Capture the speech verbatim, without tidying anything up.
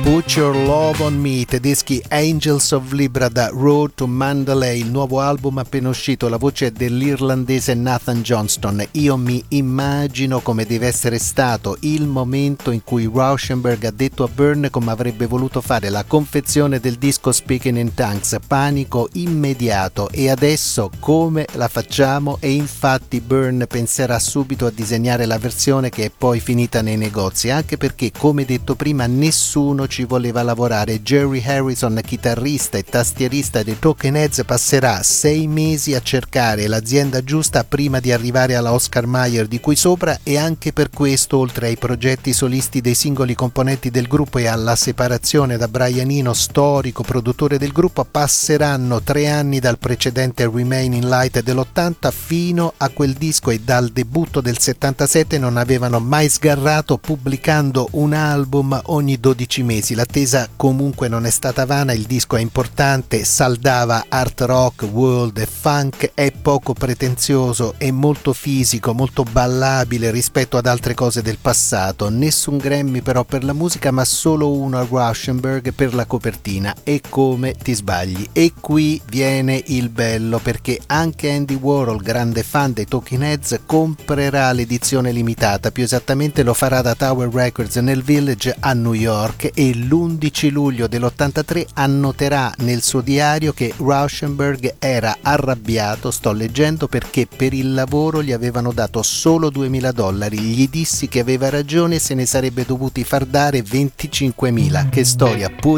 Put Your Love on Me, i tedeschi Angels of Libra da Road to Mandalay, il nuovo album appena uscito, la voce è dell'irlandese Nathan Johnston. Io mi immagino come deve essere stato il momento in cui Rauschenberg ha detto a Byrne come avrebbe voluto fare la confezione del disco Speaking in Tongues, panico immediato, e adesso come la facciamo? E infatti Byrne penserà subito a disegnare la versione che è poi finita nei negozi, anche perché, come detto prima, nessuno ci voleva lavorare. Jerry Harrison, chitarrista e tastierista dei Talking Heads, passerà sei mesi a cercare l'azienda giusta prima di arrivare alla Oscar Mayer di cui sopra, e anche per questo, oltre ai progetti solisti dei singoli componenti del gruppo e alla separazione da Brian Eno, storico produttore del gruppo, passeranno tre anni dal precedente Remain in Light dell'ottanta fino a quel disco, e dal debutto del settantasette non avevano mai sgarrato, pubblicando un album ogni dodici mesi. L'attesa comunque non è stata vana, il disco è importante, saldava art rock, world e funk, è poco pretenzioso e molto fisico, molto ballabile rispetto ad altre cose del passato. Nessun Grammy però per la musica, ma solo uno a Rauschenberg per la copertina. E come ti sbagli? E qui viene il bello, perché anche Andy Warhol, grande fan dei Talking Heads, comprerà l'edizione limitata, più esattamente lo farà da Tower Records nel Village a New York, e l'undici luglio dell'ottantatré annoterà nel suo diario che Rauschenberg era arrabbiato, sto leggendo, perché per il lavoro gli avevano dato solo duemila dollari, gli dissi che aveva ragione, se ne sarebbe dovuti far dare venticinquemila. Che storia!